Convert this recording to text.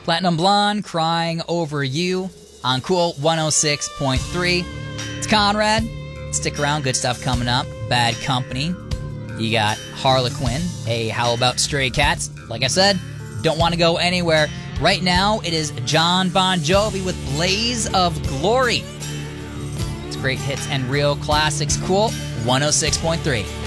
Platinum Blonde, Crying Over You on Cool 106.3. It's Conrad. Stick around, good stuff coming up. Bad Company. You got Harlequin. Hey, how about Stray Cats? Like I said, don't want to go anywhere. Right now, it is John Bon Jovi with Blaze of Glory. It's great hits and real classics. Cool 106.3.